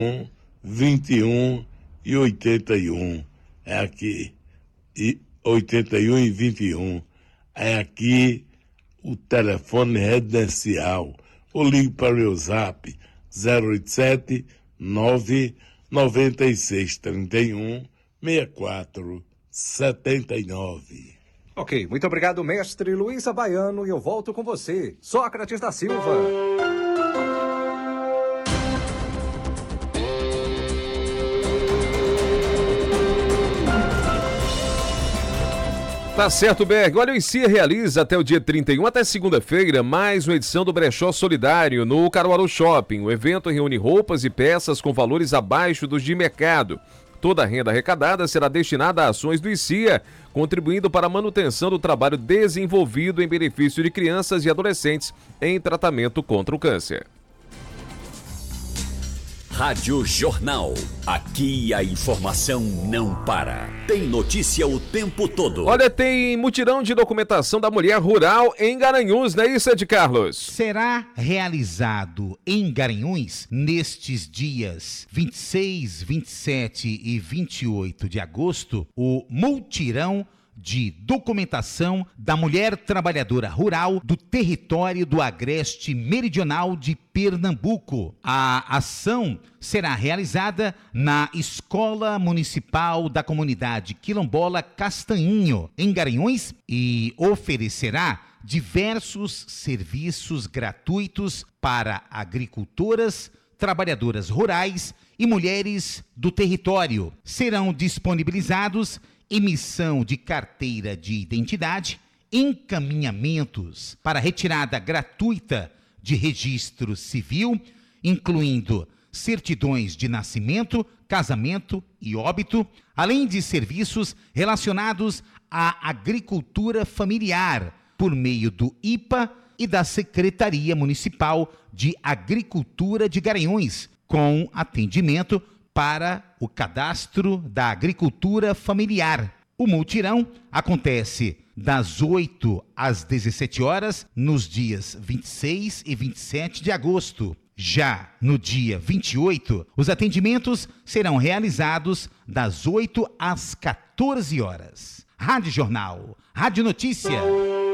21 e 81. É aqui. E 81 e 21. É aqui o telefone residencial. Ou ligue para o meu zap 087 996 31 64 79. Ok, muito obrigado, mestre Luísa Baiano, e eu volto com você, Sócrates da Silva. Tá certo, Berg. Olha, o ICIA realiza até o dia 31, até segunda-feira, mais uma edição do Brechó Solidário no Caruaru Shopping. O evento reúne roupas e peças com valores abaixo dos de mercado. Toda a renda arrecadada será destinada a ações do ICIA, contribuindo para a manutenção do trabalho desenvolvido em benefício de crianças e adolescentes em tratamento contra o câncer. Rádio Jornal. Aqui a informação não para. Tem notícia o tempo todo. Olha, tem mutirão de documentação da mulher rural em Garanhuns, não é isso, Ed Carlos? Será realizado em Garanhuns nestes dias 26, 27 e 28 de agosto o mutirão de documentação da mulher trabalhadora rural do território do Agreste Meridional de Pernambuco. A ação será realizada na Escola Municipal da Comunidade Quilombola Castanhinho, em Garanhuns, e oferecerá diversos serviços gratuitos para agricultoras, trabalhadoras rurais e mulheres do território. Serão disponibilizados emissão de carteira de identidade, encaminhamentos para retirada gratuita de registro civil, incluindo certidões de nascimento, casamento e óbito, além de serviços relacionados à agricultura familiar, por meio do IPA e da Secretaria Municipal de Agricultura de Garanhuns, com atendimento para o cadastro da agricultura familiar. O mutirão acontece das 8 às 17 horas nos dias 26 e 27 de agosto. Já no dia 28, os atendimentos serão realizados das 8 às 14 horas. Rádio Jornal, Rádio Notícia.